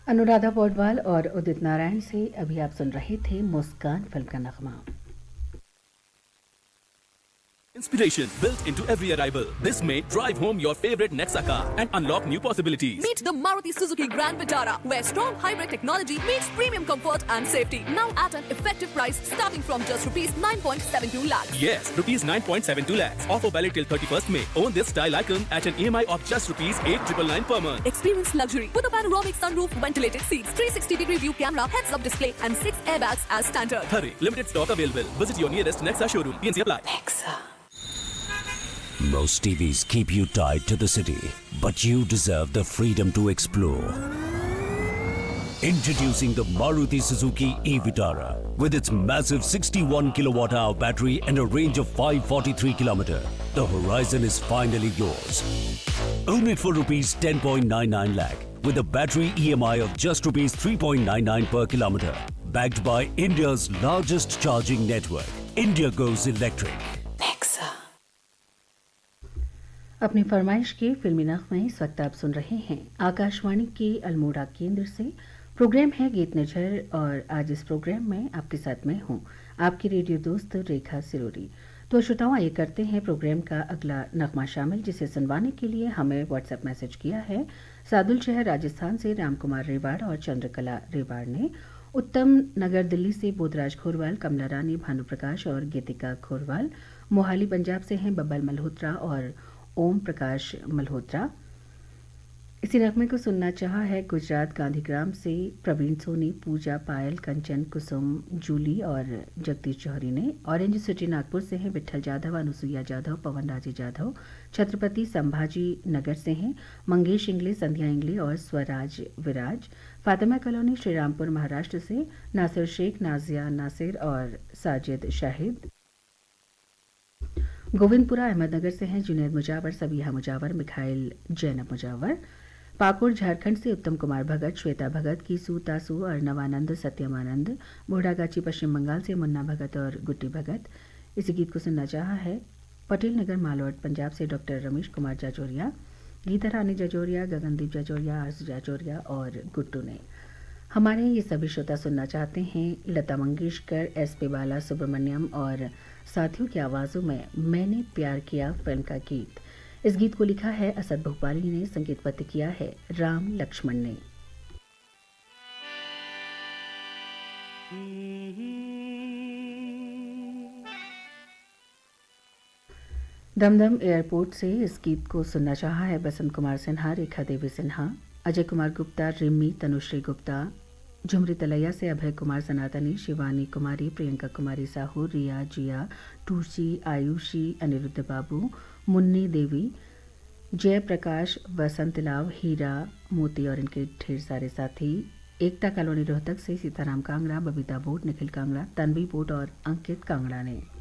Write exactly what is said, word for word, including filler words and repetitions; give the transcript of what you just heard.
अनुराधा पौडवाल और उदित नारायण से अभी आप सुन रहे थे मुस्कान फिल्म का नगमा। Inspiration built into every arrival. This May, drive home your favorite Nexa car and unlock new possibilities. Meet the Maruti Suzuki Grand Vitara, where strong hybrid technology meets premium comfort and safety. Now at an effective price starting from just rupees nine point seven two lakhs. Yes, rupees nine point seven two lakhs. Offer valid till thirty-first May. Own this style icon at an E M I of just rupees eight nine nine nine per month. Experience luxury with a panoramic sunroof, ventilated seats, three sixty degree view camera, heads-up display, and six airbags as standard. Hurry, limited stock available. Visit your nearest Nexa showroom. T N C apply. Nexa. Most T Vs keep you tied to the city, but you deserve the freedom to explore. Introducing the Maruti Suzuki e-Vitara with its massive sixty-one kilowatt hour battery and a range of five hundred forty-three kilometers. The horizon is finally yours. Own it for rupees ten point nine nine lakh with a battery E M I of just rupees three point nine nine per kilometer. Backed by India's largest charging network, India goes electric. अपनी फरमाइश के फिल्मी नगमे इस वक्त आप सुन रहे हैं आकाशवाणी के अल्मोड़ा केंद्र से। प्रोग्राम है गीत निझर और आज इस प्रोग्राम में आपके साथ मैं हूं आपकी रेडियो दोस्त रेखा सिरोरी। तो श्रोताओं, आइए करते हैं प्रोग्राम का अगला नगमा शामिल, जिसे सुनवाने के लिए हमें व्हाट्सएप मैसेज किया है सादुल शहर राजस्थान से राम कुमार रेवाड़ और चंद्रकला रेवाड़ ने। उत्तम नगर दिल्ली से बोधराज खोरवाल, कमला रानी, भानुप्रकाश और गीतिका खोरवाल। मोहाली पंजाब से हैं बब्बल मल्होत्रा और ओम प्रकाश मल्होत्रा। इसी नगमे को सुनना चाहा है गुजरात गांधीग्राम से प्रवीण सोनी, पूजा, पायल, कंचन, कुसुम, जूली और जगदीश जौहरी ने। ऑरेंज सिटी नागपुर से हैं विठल जाधव, अनुसुईया जाधव, पवन राजे जाधव। छत्रपति संभाजी नगर से हैं मंगेश इंगले, संध्या इंगले और स्वराज विराज। फातिमा कॉलोनी श्रीरामपुर महाराष्ट्र से नासिर शेख, नाजिया नासिर और साजिद शाहिद। गोविंदपुरा अहमदनगर से हैं जुनैद मुजावर, सबीहा मुजावर, मिखाइल जैनब मुजावर। पाकुड़ झारखंड से उत्तम कुमार भगत, श्वेता भगत, कीसू तासू और नवानंद सत्यमानंद। बूढ़ागाची पश्चिम बंगाल से मुन्ना भगत और गुड्डी भगत। इसी गीत को सुनना चाहा है पटेल नगर मालौट पंजाब से डॉक्टर रमेश कुमार जाजोरिया, गीता रानी जाजोरिया, गगनदीप जाजोरिया, आरजू जाजोरिया और गुट्टू ने। हमारे ये सभी श्रोता सुनना चाहते हैं लता मंगेशकर, एस पी बाला सुब्रमण्यम और साथियों की आवाज़ों में मैंने प्यार किया फिल्म का गीत। इस गीत को लिखा है असद भोपाली ने, संगीतबद्ध किया है राम लक्ष्मण ने। दमदम एयरपोर्ट से इस गीत को सुनना चाहा है बसंत कुमार सिन्हा, रेखा देवी सिन्हा, अजय कुमार गुप्ता, रिमी, तनुश्री गुप्ता। झुमरी तलैया से अभय कुमार सनातनी, शिवानी कुमारी, प्रियंका कुमारी साहू, रिया, जिया, टूसी, आयुषी, अनिरुद्ध बाबू, मुन्नी देवी, जयप्रकाश, वसंत लाव, हीरा मोती और इनके ढेर सारे साथी। एकता कॉलोनी रोहतक से सीताराम कांगड़ा, बबीता बोट, निखिल कांगड़ा, तन्वी बोट और अंकित कांगड़ा ने।